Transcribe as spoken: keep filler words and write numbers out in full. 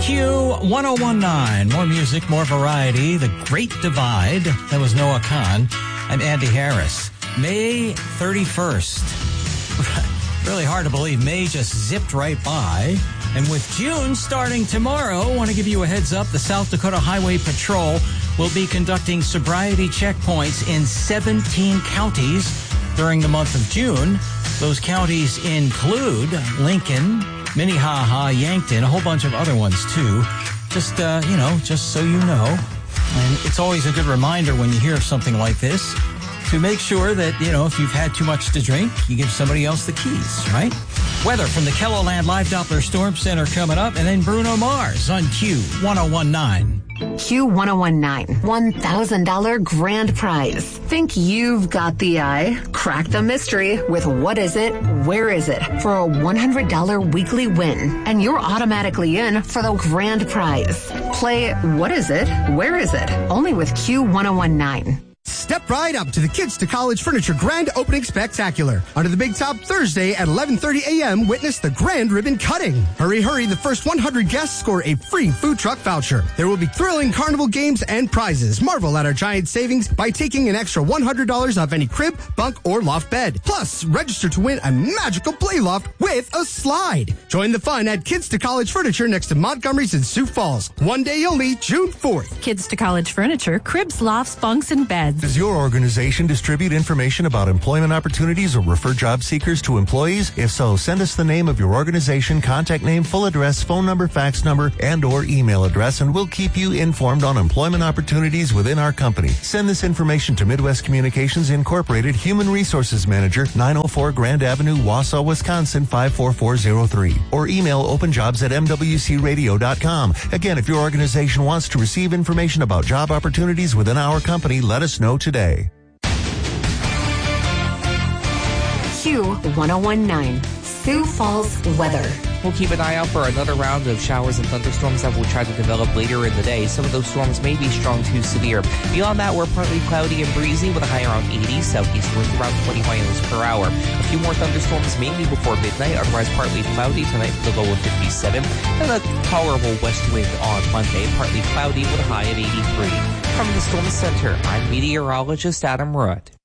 Q ten nineteen. More music, more variety. The Great Divide. That was Noah Khan. I'm Andy Harris. May thirty-first. Really hard to believe May just zipped right by. And with June starting tomorrow, I want to give you a heads up. The South Dakota Highway Patrol will be conducting sobriety checkpoints in seventeen counties during the month of June. Those counties include Lincoln, Minnehaha, Yankton, a whole bunch of other ones too. Just, uh, you know, just so you know. And it's always a good reminder when you hear of something like this to make sure that, you know, if you've had too much to drink, you give somebody else the keys, right? Weather from the KELOLAND Live Doppler Storm Center coming up, and then Bruno Mars on Q ten nineteen. Q ten nineteen, one thousand dollars grand prize. Think you've got the eye? Crack the mystery with What Is It, Where Is It for a one hundred dollars weekly win. And you're automatically in for the grand prize. Play What Is It, Where Is It? Only with Q ten nineteen. Step right up to the Kids to College Furniture Grand Opening Spectacular. Under the Big Top Thursday at eleven thirty a.m., witness the grand ribbon cutting. Hurry, hurry, the first one hundred guests score a free food truck voucher. There will be thrilling carnival games and prizes. Marvel at our giant savings by taking an extra one hundred dollars off any crib, bunk, or loft bed. Plus, register to win a magical play loft with a slide. Join the fun at Kids to College Furniture next to Montgomery's in Sioux Falls. One day only, June fourth. Kids to College Furniture, cribs, lofts, bunks, and beds. Does your organization distribute information about employment opportunities or refer job seekers to employees? If so, send us the name of your organization, contact name, full address, phone number, fax number, and or email address, and we'll keep you informed on employment opportunities within our company. Send this information to Midwest Communications Incorporated, Human Resources Manager, nine oh four Grand Avenue, Wausau, Wisconsin, five four four zero three. Or email openjobs at m w c radio dot com. Again, if your organization wants to receive information about job opportunities within our company, let us know today. Q ten nineteen, Sioux Falls weather. We'll keep an eye out for another round of showers and thunderstorms that will try to develop later in the day. Some of those storms may be strong to severe. Beyond that, we're partly cloudy and breezy with a high around eighty, southeast winds around twenty miles per hour. A few more thunderstorms mainly before midnight, otherwise partly cloudy tonight with a low of fifty-seven. And a tolerable west wind on Monday, partly cloudy with a high of eighty-three. From the Storm Center, I'm meteorologist Adam Rudd.